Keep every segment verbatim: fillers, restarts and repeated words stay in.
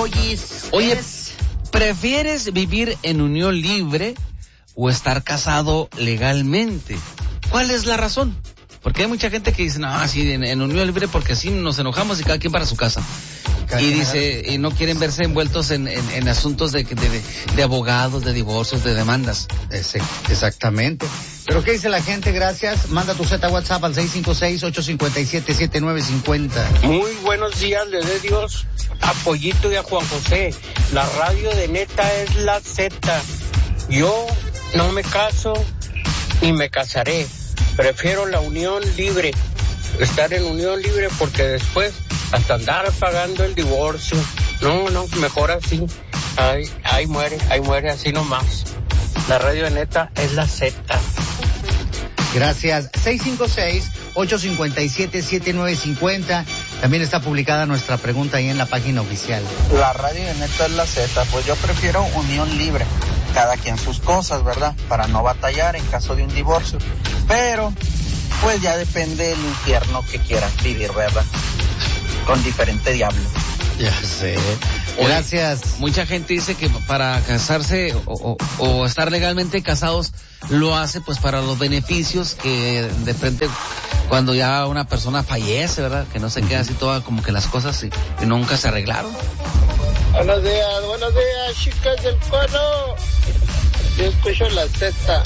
Pollis. Oye, es... ¿prefieres vivir en unión libre o estar casado legalmente? ¿Cuál es la razón? Porque hay mucha gente que dice, no, sí, en, en unión libre porque así nos enojamos y cada quien para su casa. Cada y dice, y no quieren verse envueltos en, en, en asuntos de, de, de abogados, de divorcios, de demandas. Ese, exactamente. ¿Pero qué dice la gente? Gracias. Manda tu Z WhatsApp al seis cinco seis, ocho cinco siete, siete nueve cinco cero. Muy buenos días, le dé Dios a Pollito y a Juan José. La radio de Neta es la Z. Yo no me caso ni me casaré. Prefiero la unión libre, estar en unión libre porque después hasta andar pagando el divorcio. No, no, mejor así. Ahí, ahí muere, ahí muere así nomás. La radio de Neta es la Z. Gracias. seis cinco seis, ocho cinco siete, siete nueve cinco cero. También está publicada nuestra pregunta ahí en la página oficial. La radio de Neta es la Z. Pues yo prefiero unión libre. Cada quien sus cosas, ¿verdad? Para no batallar en caso de un divorcio. Pero, pues ya depende del infierno que quieras vivir, ¿verdad? Con diferente diablo. Ya sé. Gracias. Oye, mucha gente dice que para casarse o, o, o estar legalmente casados lo hace pues para los beneficios que de frente cuando ya una persona fallece, ¿verdad? Que no se queda así toda como que las cosas y, y nunca se arreglaron. Buenos días, buenos días, chicas del cono. Yo escucho la Z.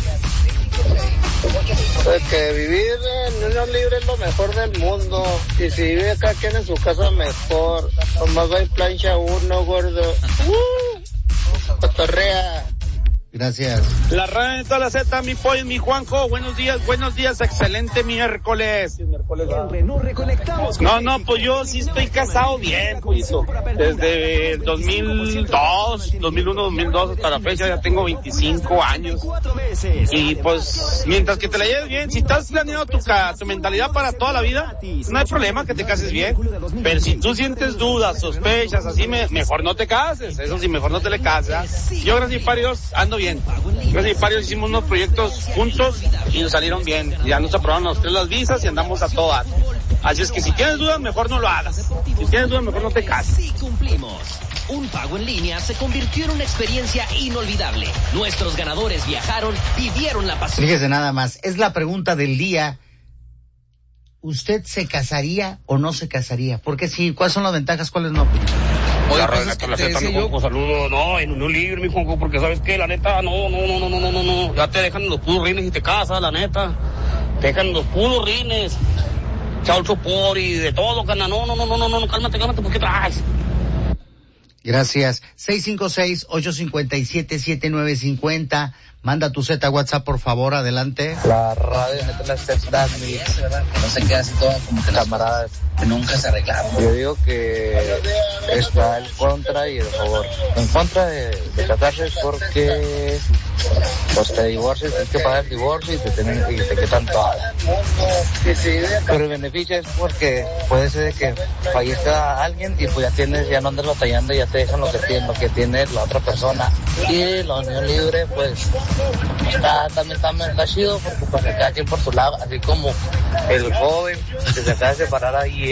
Pues que vivir en unión libre es lo mejor del mundo. Y si vive cada quien en su casa, mejor. Nomás va y plancha uno, gordo. ¡Uh! Cotorrea. Gracias. La radio de toda la Z, mi pollo, mi Juanjo. Buenos días, buenos días. Excelente miércoles. No, no, pues yo sí estoy casado bien, pollito. Desde dos mil dos, dos mil uno, dos mil dos hasta la fecha ya tengo veinticinco años. Y pues, mientras que te la lleves bien, si estás planeando tu, tu mentalidad para toda la vida, no hay problema que te cases bien. Pero si tú sientes dudas, sospechas, así, me, mejor no te cases. Eso sí, mejor no te le cases. Yo, gracias a Dios, ando bien. Gracias a Dios hicimos unos proyectos juntos y nos salieron bien. Ya nos aprobaron los tres las visas y andamos a todas. Así es que si tienes dudas, mejor no lo hagas. Si tienes dudas, mejor no te cases. Sí cumplimos. Un pago en línea se convirtió en una experiencia inolvidable. Nuestros ganadores viajaron, vivieron la pasión. Fíjese nada más, es la pregunta del día. ¿Usted se casaría o no se casaría? Porque si, ¿cuáles son las ventajas, cuáles no? Oye, la pues, neta, la Z, mi Juanjo, saludo, no, en unión libre, mi Juanjo, porque sabes que la neta, no, no, no, no, no, no, no, no, ya te dejan los puros rines y te casas, la neta, te dejan los puros rines, chao chopor y de todo, cana, no, no, no, no, no, no, cálmate, cálmate, ¿por qué traes? Gracias. seis cinco seis, ocho cinco siete, siete nueve cinco cero. Manda tu Z WhatsApp, por favor, adelante. La radio Neta es la Z, mi no se queda así todo como que camaradas. Que nunca se arreglaron. Yo digo que está el contra y el favor. En contra de, de casarse es porque pues te divorcias, tienes que pagar el divorcio y te, tienen, y te quitan todo. Pero el beneficio es porque puede ser que fallezca alguien y pues ya tienes, ya no andas batallando y ya te dejan lo que tiene, lo que tiene la otra persona. Y la unión libre pues está también está, está chido porque pues cada quien por su lado, así como el joven que se acaba de separar ayer.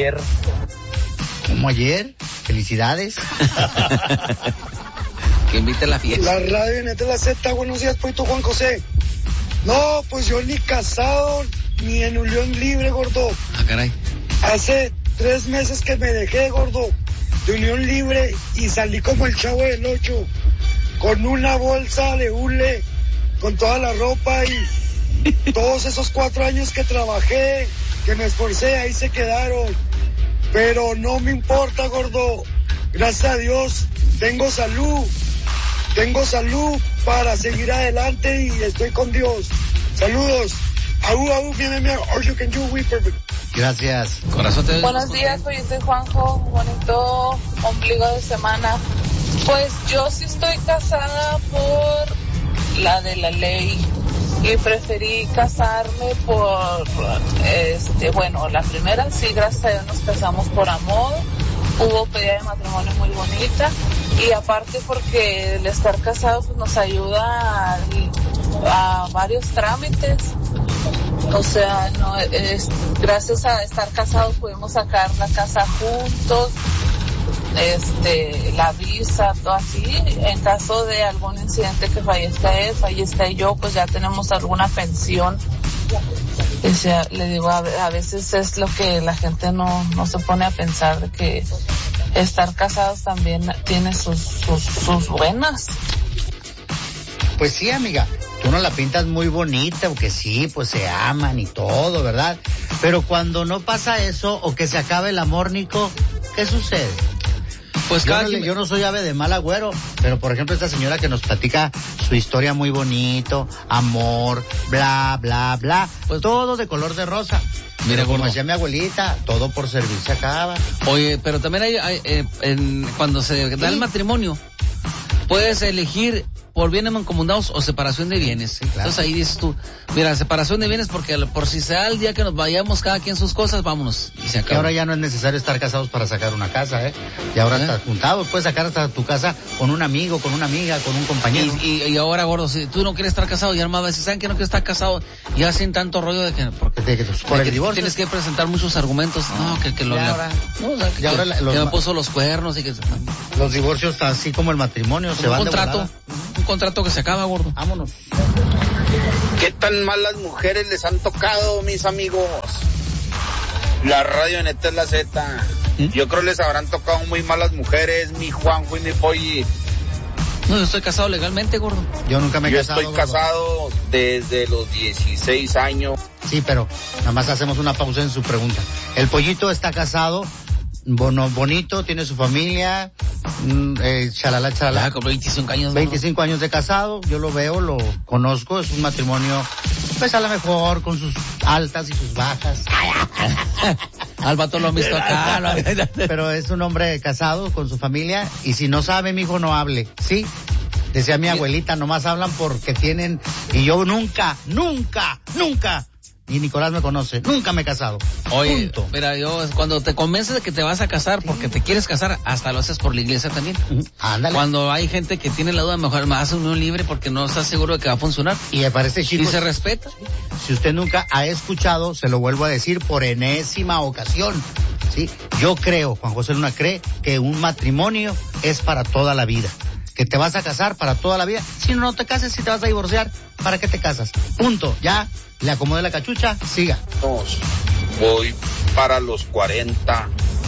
¿Como ayer? Felicidades. Que invite a la fiesta. La radio Neta la Z, buenos días, Poito Juan José. No, pues yo ni casado, ni en unión libre, gordo. Ah, caray. Hace tres meses que me dejé, gordo, de unión libre y salí como el Chavo del Ocho, con una bolsa de hule, con toda la ropa y todos esos cuatro años que trabajé, que me esforcé, ahí se quedaron. Pero no me importa, gordo. Gracias a Dios, tengo salud. Tengo salud para seguir adelante y estoy con Dios. Saludos. Aú, aú, viene mi all you can do, we perfect. Gracias. Corazón te... Buenos días, pues yo soy Juanjo. Bonito ombligo de semana. Pues yo sí estoy casada por la de la ley y preferí casarme por, este, bueno, la primera sí, gracias a Dios nos casamos por amor. Hubo pedida de matrimonio muy bonita y aparte porque el estar casados pues, nos ayuda a, a varios trámites. O sea, no es, gracias a estar casados pudimos sacar la casa juntos este, la visa, todo así. En caso de algún incidente que fallezca él, fallezca yo, pues ya tenemos alguna pensión. O sea, le digo, a, a veces es lo que la gente no, no se pone a pensar, de que estar casados también tiene sus, sus, sus buenas. Pues sí, amiga, tú no la pintas muy bonita, o que sí, pues se aman y todo, ¿verdad? Pero cuando no pasa eso, o que se acabe el amor, Nico, ¿qué sucede? Pues yo, no le, yo no soy ave de mal agüero, pero por ejemplo esta señora que nos platica su historia muy bonito, amor, bla, bla, bla, pues todo de color de rosa. Mira, como decía mi abuelita, todo por servir se acaba. Oye, pero también hay, hay eh, en, cuando se da ¿Sí? el matrimonio, puedes elegir por bienes mancomunados o separación de bienes. Sí, claro. Entonces ahí dices tú, mira, separación de bienes porque por si sea el día que nos vayamos cada quien sus cosas, vámonos. Y se acaba. Y ahora ya no es necesario estar casados para sacar una casa, ¿eh? Y ahora ¿Eh? estás juntados, puedes sacar hasta tu casa con un amigo, con una amiga, con un compañero. Y, y, y ahora, gordo, si tú no quieres estar casado, ya armado, si saben que no quieres estar casado, ya hacen tanto rollo de que... Porque, de que, por de el que divorcio. Tienes que presentar muchos argumentos. No, que, que lo... Ya ahora, no, o sea, que, ahora que, los, que me puso los cuernos y que... Los divorcios, así como el matrimonio, se van un contrato, de un contrato que se acaba, gordo. Vámonos. ¿Qué tan malas mujeres les han tocado, mis amigos? La radio en esta es la Z. ¿Mm? Yo creo les habrán tocado muy malas mujeres, mi Juanjo y mi Polly. No, yo estoy casado legalmente, gordo. Yo nunca me he yo casado. Yo estoy casado gordo. Desde los dieciséis años. Sí, pero nada más hacemos una pausa en su pregunta. El Pollito está casado, bueno, bonito, tiene su familia, eh, chalala, chalala. Ah, con veinticinco años. veinticinco años de casado, yo lo veo, lo conozco, es un matrimonio, pues a lo mejor con sus altas y sus bajas. Al vato lo han visto acá. Pero es un hombre casado con su familia, y si no sabe, mijo, no hable, ¿sí? Decía mi abuelita, nomás hablan porque tienen, y yo nunca, nunca, nunca, y Nicolás me conoce, nunca me he casado. Oye, punto. Mira, yo cuando te convences de que te vas a casar porque te quieres casar, hasta lo haces por la iglesia también. Uh-huh. Ándale. Cuando hay gente que tiene la duda, mejor me hace unión libre porque no está seguro de que va a funcionar. Y me parece chico. Y se respeta. Si usted nunca ha escuchado, se lo vuelvo a decir por enésima ocasión. Sí, yo creo, Juan José Luna cree que un matrimonio es para toda la vida. Que te vas a casar para toda la vida. Si no, no te cases, si te vas a divorciar, ¿para qué te casas? Punto. Ya, le acomodé la cachucha, siga. Voy para los cuarenta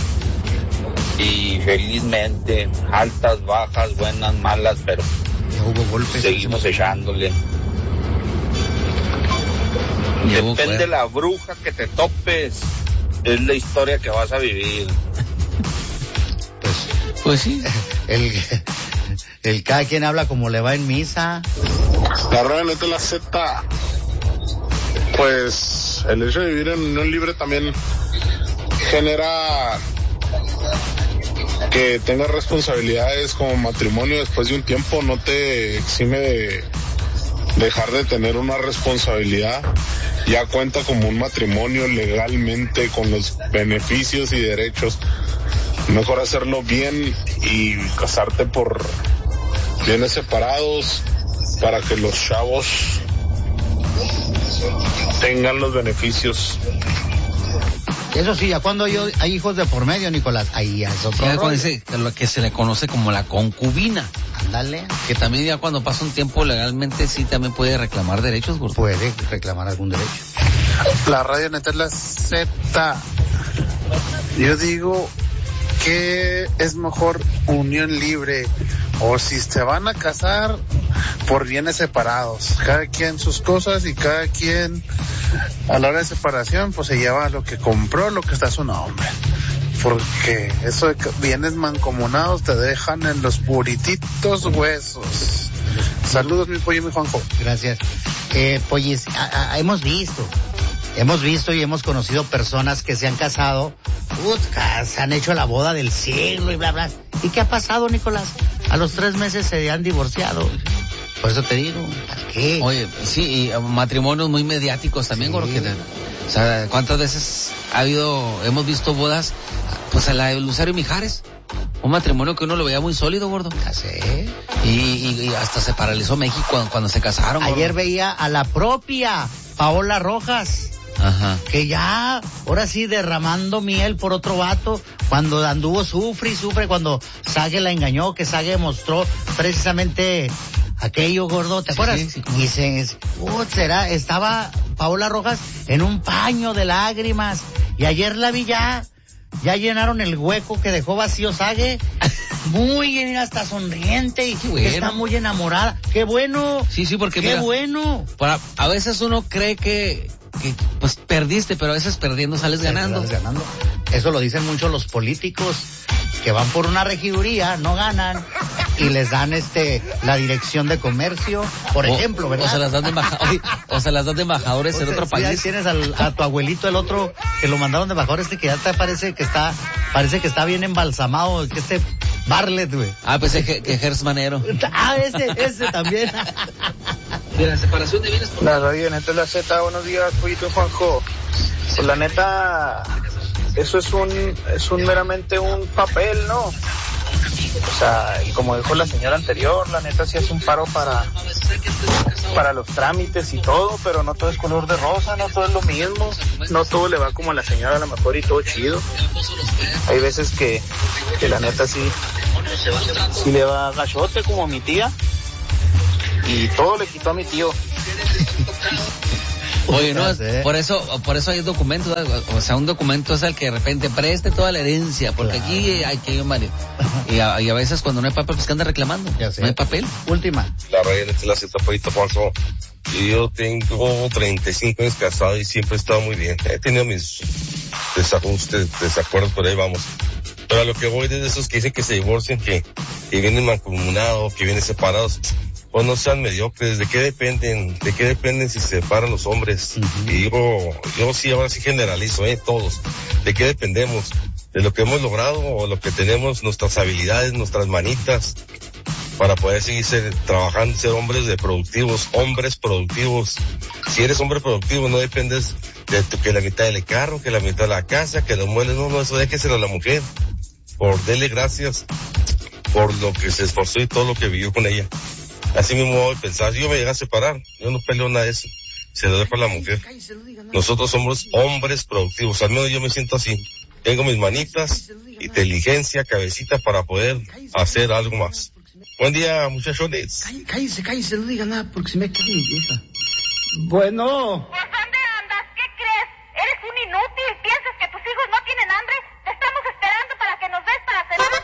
y felizmente, altas, bajas, buenas, malas, pero hubo golpes, seguimos sí. echándole. Depende de la bruja que te topes, es la historia que vas a vivir. Pues, pues sí. El... El cada quien habla como le va en misa. La radio de la Z. Pues el hecho de vivir en unión libre también genera que tengas responsabilidades como matrimonio después de un tiempo. No te exime de dejar de tener una responsabilidad. Ya cuenta como un matrimonio legalmente con los beneficios y derechos. Mejor hacerlo bien y casarte por bienes separados para que los chavos tengan los beneficios. Eso sí, ya cuando yo, hay hijos de por medio, Nicolás, ahí ya es otro rollo. Ese, lo que se le conoce como la concubina. Ándale. Que también ya cuando pasa un tiempo legalmente sí también puede reclamar derechos, gordo. Puede reclamar algún derecho. La radio neta es la Z. Yo digo que es mejor unión libre, o si se van a casar por bienes separados, cada quien sus cosas y cada quien a la hora de separación pues se lleva lo que compró, lo que está a su nombre, porque eso de bienes mancomunados te dejan en los purititos huesos. Saludos, mi pollo y mi Juanjo. Gracias. Eh, Pollis, a, a, hemos visto Hemos visto y hemos conocido personas que se han casado, uh, se han hecho la boda del siglo y bla, bla. ¿Y qué ha pasado, Nicolás? A los tres meses se han divorciado. Por eso te digo, ¿para qué? Oye, sí, y matrimonios muy mediáticos también, sí. Gordo. Que, o sea, ¿cuántas veces ha habido, hemos visto bodas, pues a la de Lucero y Mijares? Un matrimonio que uno lo veía muy sólido, gordo. Ya sé. Y, y, y hasta se paralizó México cuando, cuando se casaron, gordo. Ayer veía a la propia Paola Rojas Ajá. Que ya, ahora sí, derramando miel por otro vato, cuando anduvo sufre y sufre, cuando Sage la engañó, que Sage mostró precisamente aquello, gordo, ¿te acuerdas? Sí, sí, y se, uh, será, estaba Paola Rojas en un paño de lágrimas, y ayer la vi ya, ya llenaron el hueco que dejó vacío Sage, muy bien, hasta sonriente, y bueno. Está muy enamorada, qué bueno. Sí, sí, porque qué mira, bueno. Para, a veces uno cree que, que pues perdiste, pero a veces perdiendo sales ganando. Sales ganando. Eso lo dicen mucho los políticos que van por una regiduría, no ganan y les dan este la dirección de comercio, por o, ejemplo, ¿verdad? O se las dan de embajadores, o se las dan de embajadores o en sea, otro sí, país. Ahí tienes al, a tu abuelito, el otro que lo mandaron de embajador, este que ya te parece que está, parece que está bien embalsamado, que este Barlet, güey. Ah, pensé que, que Gers Manero. Ah, ese, ese también. Mira, separación de bienes. La radio neta es la Z, buenos días, Pollito y Juanjo. Pues la neta, eso es un, es un meramente un papel, ¿no? O sea, y como dijo la señora anterior, la neta sí hace un paro para, para los trámites y todo, pero no todo es color de rosa, no todo es lo mismo, no todo le va como a la señora a lo mejor y todo chido. Hay veces que, que la neta sí, sí le va gachote como a mi tía, y todo le quitó a mi tío. Oye, no, por eso, por eso hay documentos, o sea, un documento es el que de repente preste toda la herencia, porque claro. Aquí hay que ir Mario. Y a, y a veces cuando no hay papel, pues que anda reclamando. Ya sé. No hay papel. Última. La reina es la cita, Pollito Juanjo. Yo tengo treinta y cinco años casado y siempre he estado muy bien. He tenido mis desajustes, desacuerdos, por ahí vamos. Pero a lo que voy de esos que dicen que se divorcian, que, que vienen mancomunados, que vienen separados. Pues no sean mediocres, ¿de qué dependen? ¿De qué dependen si se separan los hombres? Uh-huh. Y digo, yo sí, ahora sí generalizo, ¿eh? Todos. ¿De qué dependemos? ¿De lo que hemos logrado o lo que tenemos, nuestras habilidades, nuestras manitas, para poder seguir ser, trabajando, ser hombres de productivos, hombres productivos? Si eres hombre productivo, no dependes de tu, que la mitad del carro, que la mitad de la casa, que los muebles, no, no, eso déjeselo a la mujer. Por darle gracias por lo que se esforzó y todo lo que vivió con ella. Así mismo voy a pensar, yo me llegué a separar, yo no peleo nada de eso, se lo dejo a la mujer. Nosotros somos hombres productivos, al menos yo me siento así. Tengo mis manitas, inteligencia, cabecita para poder hacer algo más. Buen día, muchachones. Cállese, cállese, no diga nada porque se me queda mi vieja. Bueno.